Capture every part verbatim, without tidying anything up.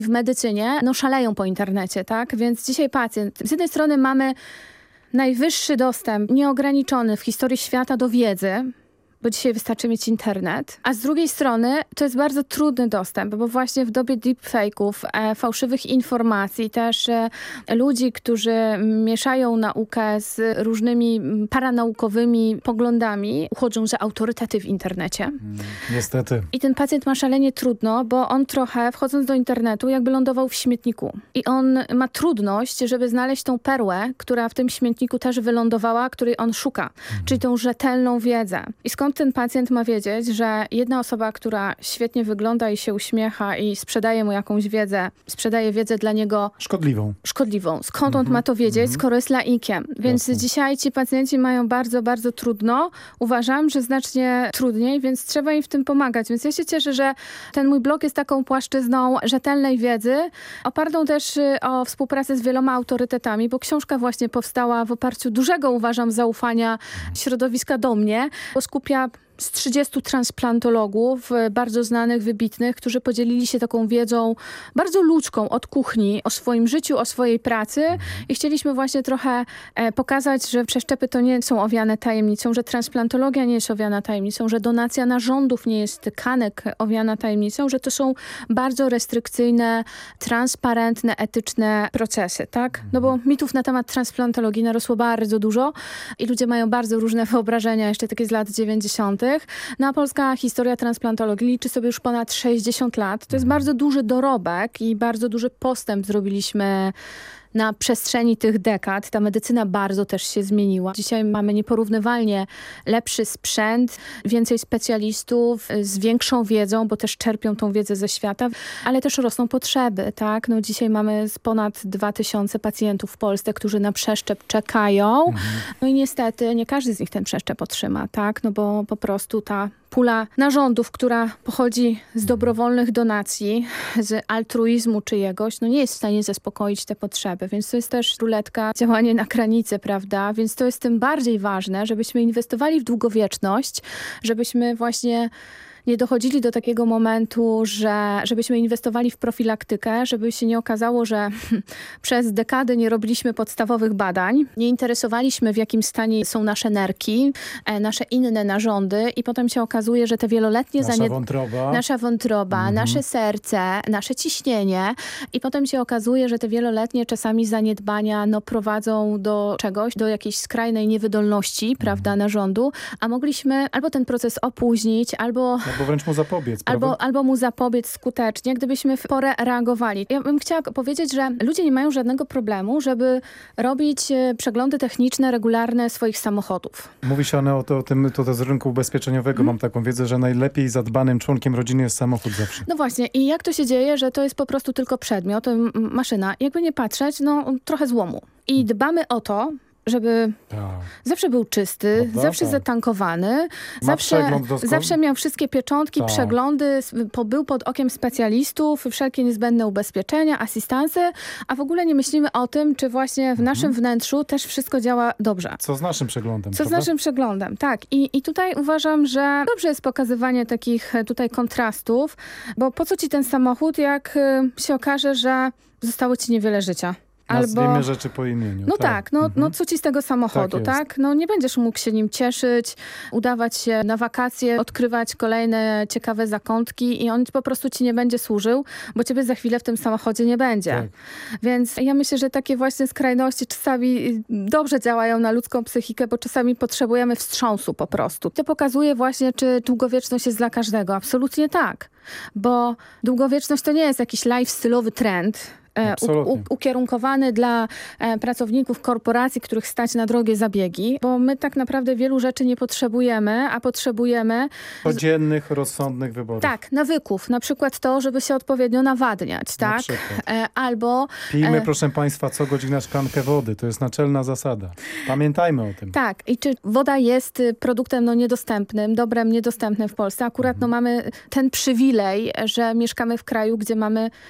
w medycynie no szaleją po internecie, tak? Więc dzisiaj pacjent, z jednej strony mamy najwyższy dostęp, nieograniczony w historii świata do wiedzy, bo dzisiaj wystarczy mieć internet. A z drugiej strony to jest bardzo trudny dostęp, bo właśnie w dobie deepfake'ów, e, fałszywych informacji, też e, ludzi, którzy mieszają naukę z różnymi paranaukowymi poglądami, uchodzą za autorytety w internecie. Mm, niestety. I ten pacjent ma szalenie trudno, bo on trochę, wchodząc do internetu, jakby lądował w śmietniku. I on ma trudność, żeby znaleźć tą perłę, która w tym śmietniku też wylądowała, której on szuka. Mhm. Czyli tą rzetelną wiedzę. I skąd ten pacjent ma wiedzieć, że jedna osoba, która świetnie wygląda i się uśmiecha i sprzedaje mu jakąś wiedzę, sprzedaje wiedzę dla niego szkodliwą. Szkodliwą. Skąd on mm-hmm. ma to wiedzieć, mm-hmm. skoro jest laikiem? Więc Jasne. Dzisiaj ci pacjenci mają bardzo, bardzo trudno. Uważam, że znacznie trudniej, więc trzeba im w tym pomagać. Więc ja się cieszę, że ten mój blog jest taką płaszczyzną rzetelnej wiedzy, opartą też o współpracę z wieloma autorytetami, bo książka właśnie powstała w oparciu dużego, uważam, zaufania środowiska do mnie, bo skupia z trzydziestu transplantologów, bardzo znanych, wybitnych, którzy podzielili się taką wiedzą bardzo ludzką od kuchni, o swoim życiu, o swojej pracy i chcieliśmy właśnie trochę e, pokazać, że przeszczepy to nie są owiane tajemnicą, że transplantologia nie jest owiana tajemnicą, że donacja narządów nie jest tkanek owiana tajemnicą, że to są bardzo restrykcyjne, transparentne, etyczne procesy, tak? No bo mitów na temat transplantologii narosło bardzo dużo i ludzie mają bardzo różne wyobrażenia, jeszcze takie z lat dziewięćdziesiątych. No a polska historia transplantologii liczy sobie już ponad sześćdziesiąt lat. To jest bardzo duży dorobek i bardzo duży postęp zrobiliśmy na przestrzeni tych dekad. Ta medycyna bardzo też się zmieniła. Dzisiaj mamy nieporównywalnie lepszy sprzęt, więcej specjalistów z większą wiedzą, bo też czerpią tą wiedzę ze świata, ale też rosną potrzeby, tak? No dzisiaj mamy ponad dwa tysiące pacjentów w Polsce, którzy na przeszczep czekają. Mhm. No i niestety nie każdy z nich ten przeszczep otrzyma, tak? No bo po prostu ta pula narządów, która pochodzi z dobrowolnych donacji, z altruizmu czyjegoś, no nie jest w stanie zaspokoić te potrzeby. Więc to jest też ruletka, działanie na granicy, prawda? Więc to jest tym bardziej ważne, żebyśmy inwestowali w długowieczność, żebyśmy właśnie nie dochodzili do takiego momentu, że żebyśmy inwestowali w profilaktykę, żeby się nie okazało, że przez dekady nie robiliśmy podstawowych badań, nie interesowaliśmy, w jakim stanie są nasze nerki, nasze inne narządy i potem się okazuje, że te wieloletnie nasza zaniedbania, wątroba, nasza wątroba mhm. nasze serce, nasze ciśnienie i potem się okazuje, że te wieloletnie czasami zaniedbania no, prowadzą do czegoś, do jakiejś skrajnej niewydolności, mhm. prawda, narządu, a mogliśmy albo ten proces opóźnić, albo Albo wręcz mu zapobiec, albo, albo mu zapobiec skutecznie, gdybyśmy w porę reagowali. Ja bym chciała powiedzieć, że ludzie nie mają żadnego problemu, żeby robić przeglądy techniczne, regularne swoich samochodów. Mówi się o, to, o tym to, to z rynku ubezpieczeniowego. Hmm. Mam taką wiedzę, że najlepiej zadbanym członkiem rodziny jest samochód zawsze. No właśnie. I jak to się dzieje, że to jest po prostu tylko przedmiot, maszyna. Jakby nie patrzeć, no trochę złomu. I dbamy o to, żeby tak. zawsze był czysty, Prawda? zawsze tak. zatankowany, zawsze, zawsze miał wszystkie pieczątki, tak. przeglądy, po, był pod okiem specjalistów, wszelkie niezbędne ubezpieczenia, asystansy, a w ogóle nie myślimy o tym, czy właśnie w mhm. naszym wnętrzu też wszystko działa dobrze. Co z naszym przeglądem? Co prawda? z naszym przeglądem, tak. I, I tutaj uważam, że dobrze jest pokazywanie takich tutaj kontrastów, bo po co ci ten samochód, jak się okaże, że zostało ci niewiele życia. Nazwijmy Albo rzeczy po imieniu. No tak, tak no, mhm. no co ci z tego samochodu, tak, tak? No nie będziesz mógł się nim cieszyć, udawać się na wakacje, odkrywać kolejne ciekawe zakątki i on po prostu ci nie będzie służył, bo ciebie za chwilę w tym samochodzie nie będzie. Tak. Więc ja myślę, że takie właśnie skrajności czasami dobrze działają na ludzką psychikę, bo czasami potrzebujemy wstrząsu po prostu. To pokazuje właśnie, czy długowieczność jest dla każdego. Absolutnie tak, bo długowieczność to nie jest jakiś lifestyle'owy trend, U, u, ukierunkowany dla e, pracowników korporacji, których stać na drogie zabiegi, bo my tak naprawdę wielu rzeczy nie potrzebujemy, a potrzebujemy codziennych, rozsądnych wyborów. Tak, nawyków. Na przykład to, żeby się odpowiednio nawadniać, tak? E, albo... Pijmy, e, proszę państwa, co godzina szklankę wody. To jest naczelna zasada. Pamiętajmy o tym. Tak. I czy woda jest produktem no, niedostępnym, dobrem niedostępnym w Polsce? Akurat mhm. no, mamy ten przywilej, że mieszkamy w kraju, gdzie mamy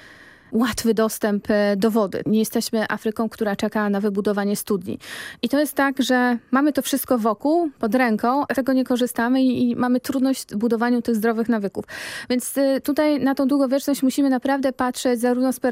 łatwy dostęp do wody. Nie jesteśmy Afryką, która czeka na wybudowanie studni. I to jest tak, że mamy to wszystko wokół, pod ręką, a tego nie korzystamy i, i mamy trudność w budowaniu tych zdrowych nawyków. Więc y, tutaj na tą długowieczność musimy naprawdę patrzeć zarówno z